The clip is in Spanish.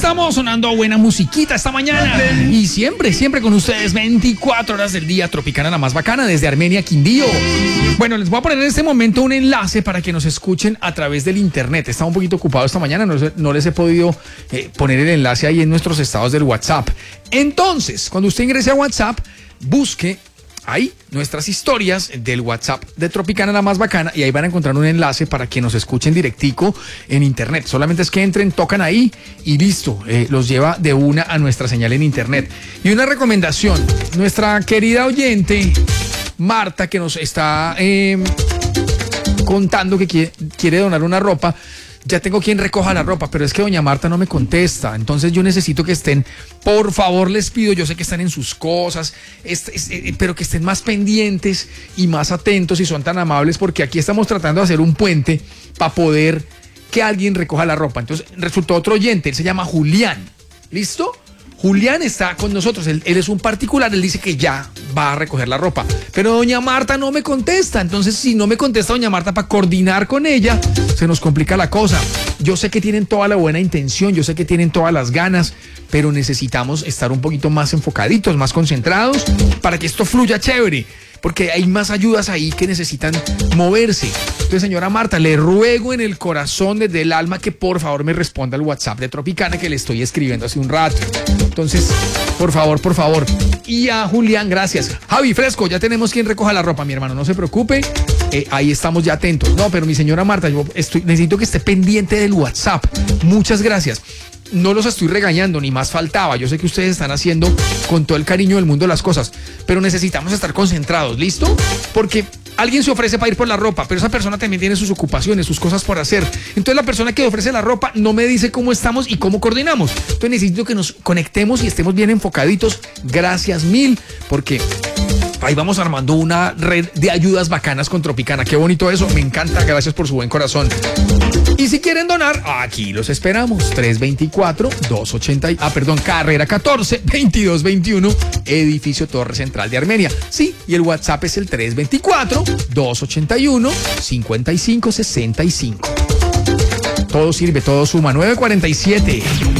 estamos sonando buena musiquita esta mañana. Y siempre con ustedes, 24 horas del día, Tropicana la más bacana, desde Armenia, Quindío. Bueno, les voy a poner en este momento un enlace para que nos escuchen a través del internet. Estaba un poquito ocupado esta mañana, no les he podido poner el enlace ahí en nuestros estados del WhatsApp. Entonces, cuando usted ingrese a WhatsApp, busque ahí nuestras historias del WhatsApp de Tropicana la más bacana y ahí van a encontrar un enlace para que nos escuchen directico en internet. Solamente es que entren, tocan ahí y listo, los lleva de una a nuestra señal en internet. Y una recomendación, nuestra querida oyente Marta, que nos está contando que quiere donar una ropa. Ya tengo quien recoja la ropa, pero es que doña Marta no me contesta. Entonces yo necesito que estén, por favor les pido, yo sé que están en sus cosas, pero que estén más pendientes y más atentos si son tan amables, porque aquí estamos tratando de hacer un puente para poder que alguien recoja la ropa. Entonces resultó otro oyente, él se llama Julián. ¿Listo? Julián está con nosotros, él es un particular, él dice que ya va a recoger la ropa, pero doña Marta no me contesta. Entonces si no me contesta doña Marta para coordinar con ella, se nos complica la cosa. Yo sé que tienen toda la buena intención, yo sé que tienen todas las ganas, pero necesitamos estar un poquito más enfocaditos, más concentrados para que esto fluya chévere, porque hay más ayudas ahí que necesitan moverse. Entonces, señora Marta, le ruego en el corazón, desde el alma, que por favor me responda al WhatsApp de Tropicana que le estoy escribiendo hace un rato. Entonces, por favor. Y a Julián, gracias. Javi, fresco, ya tenemos quien recoja la ropa, mi hermano, no se preocupe. Ahí estamos ya atentos. No, pero mi señora Marta, yo necesito que esté pendiente del WhatsApp. Muchas gracias. No los estoy regañando, ni más faltaba. Yo sé que ustedes están haciendo con todo el cariño del mundo las cosas, pero necesitamos estar concentrados, ¿listo? Porque alguien se ofrece para ir por la ropa, pero esa persona también tiene sus ocupaciones, sus cosas por hacer. Entonces la persona que ofrece la ropa no me dice cómo estamos y cómo coordinamos. Entonces necesito que nos conectemos y estemos bien enfocaditos. Gracias mil, porque ahí vamos armando una red de ayudas bacanas con Tropicana. Qué bonito eso, me encanta, gracias por su buen corazón. Y si quieren donar, aquí los esperamos. 324-280, carrera 14, 2221, edificio Torre Central de Armenia. Sí, y el WhatsApp es el 324-281-5565. Todo sirve, todo suma. 947.